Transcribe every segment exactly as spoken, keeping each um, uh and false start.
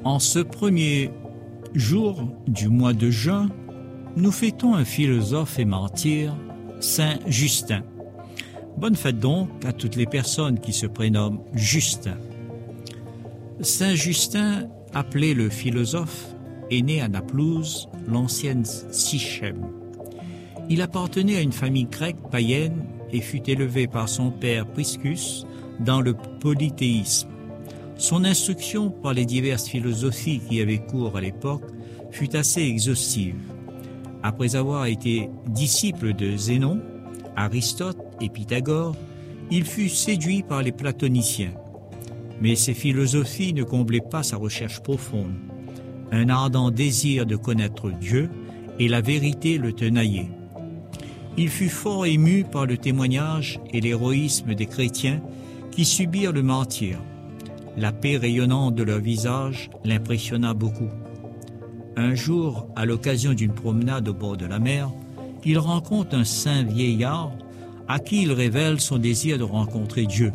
En ce premier jour du mois de juin, nous fêtons un philosophe et martyr, Saint Justin. Bonne fête donc à toutes les personnes qui se prénomment Justin. Saint Justin, appelé le philosophe, est né à Naplouse, l'ancienne Sichem. Il appartenait à une famille grecque païenne et fut élevé par son père Priscus dans le polythéisme. Son instruction par les diverses philosophies qui avaient cours à l'époque fut assez exhaustive. Après avoir été disciple de Zénon, Aristote et Pythagore, il fut séduit par les platoniciens. Mais ces philosophies ne comblaient pas sa recherche profonde. Un ardent désir de connaître Dieu et la vérité le tenaillait. Il fut fort ému par le témoignage et l'héroïsme des chrétiens qui subirent le martyre. La paix rayonnante de leur visage l'impressionna beaucoup. Un jour, à l'occasion d'une promenade au bord de la mer, il rencontre un saint vieillard à qui il révèle son désir de rencontrer Dieu.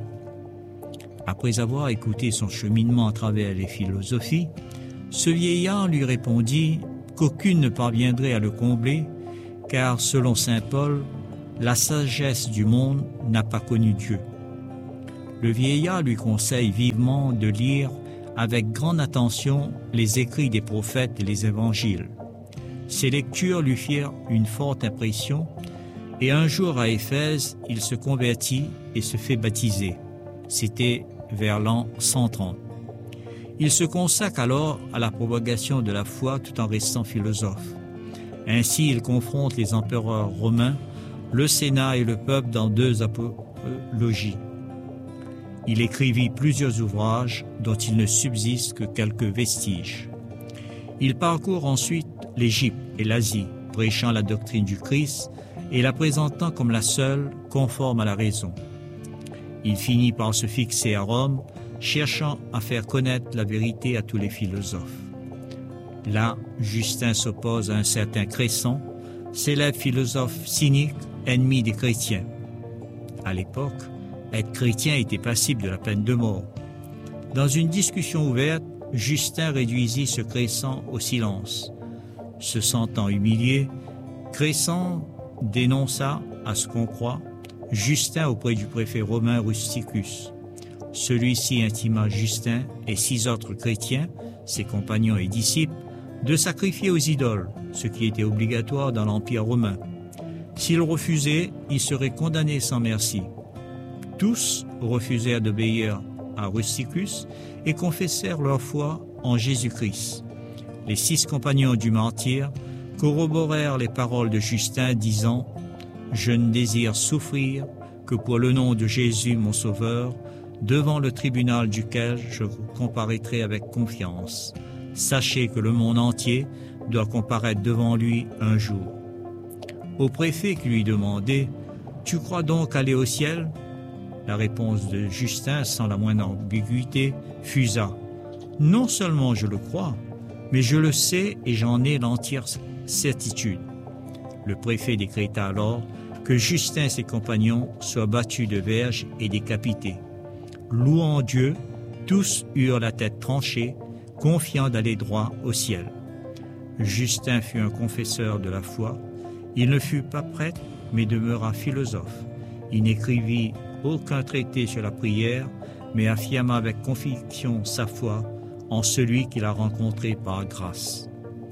Après avoir écouté son cheminement à travers les philosophies, ce vieillard lui répondit qu'aucune ne parviendrait à le combler, car selon saint Paul, la sagesse du monde n'a pas connu Dieu. Le vieillard lui conseille vivement de lire avec grande attention les écrits des prophètes et les évangiles. Ces lectures lui firent une forte impression et un jour à Éphèse, il se convertit et se fait baptiser. C'était vers l'an cent trente. Il se consacre alors à la propagation de la foi tout en restant philosophe. Ainsi, il confronte les empereurs romains, le Sénat et le peuple dans deux apologies. Il écrivit plusieurs ouvrages dont il ne subsiste que quelques vestiges. Il parcourt ensuite l'Égypte et l'Asie, prêchant la doctrine du Christ et la présentant comme la seule conforme à la raison. Il finit par se fixer à Rome, cherchant à faire connaître la vérité à tous les philosophes. Là, Justin s'oppose à un certain Cresson, célèbre philosophe cynique, ennemi des chrétiens. À l'époque, être chrétien était passible de la peine de mort. Dans une discussion ouverte, Justin réduisit ce Cresson au silence. Se sentant humilié, Cresson dénonça, à ce qu'on croit, Justin auprès du préfet romain Rusticus. Celui-ci intima Justin et six autres chrétiens, ses compagnons et disciples, de sacrifier aux idoles, ce qui était obligatoire dans l'Empire romain. S'ils refusaient, ils seraient condamnés sans merci. Tous refusèrent d'obéir à Rusticus et confessèrent leur foi en Jésus-Christ. Les six compagnons du martyr corroborèrent les paroles de Justin, disant « Je ne désire souffrir que pour le nom de Jésus, mon Sauveur, devant le tribunal duquel je comparaîtrai avec confiance. Sachez que le monde entier doit comparaître devant lui un jour. » Au préfet qui lui demandait « Tu crois donc aller au ciel ?» La réponse de Justin, sans la moindre ambiguïté, fusa. « Non seulement je le crois, mais je le sais et j'en ai l'entière certitude. » Le préfet décréta alors que Justin et ses compagnons soient battus de verges et décapités. Louant Dieu, tous eurent la tête tranchée, confiants d'aller droit au ciel. Justin fut un confesseur de la foi. Il ne fut pas prêtre, mais demeura philosophe. Il n'écrivit aucun traité sur la prière, mais affirma avec conviction sa foi en celui qu'il a rencontré par grâce.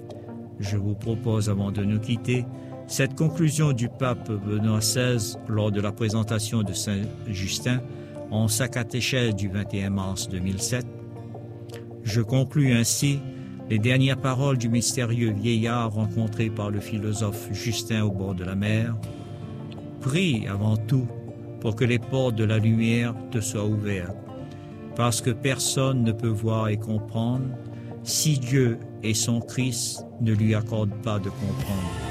Je vous propose, avant de nous quitter, cette conclusion du pape Benoît seize lors de la présentation de Saint Justin en sa catéchèse du vingt et un mars deux mille sept. Je conclus ainsi les dernières paroles du mystérieux vieillard rencontré par le philosophe Justin au bord de la mer. Prie avant tout pour que les portes de la lumière te soient ouvertes, parce que personne ne peut voir et comprendre si Dieu et son Christ ne lui accordent pas de comprendre.